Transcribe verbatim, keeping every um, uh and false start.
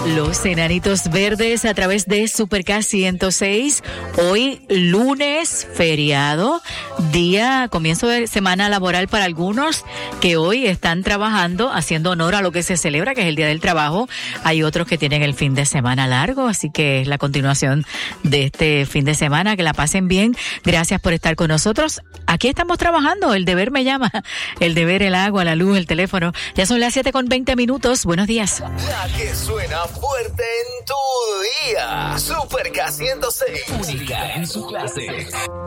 Los Enanitos Verdes a través de Super K ciento seis. Hoy lunes, feriado, día, comienzo de semana laboral para algunos que hoy están trabajando, haciendo honor a lo que se celebra, que es el Día del Trabajo. Hay otros que tienen el fin de semana largo, así que es la continuación de este fin de semana. Que la pasen bien. Gracias por estar con nosotros. Aquí estamos trabajando. El deber me llama. El deber, el agua, la luz, el teléfono. Ya son las siete con veinte minutos. Buenos días. La que suena fuerte en tu día. Super K ciento seis. Única en su clase.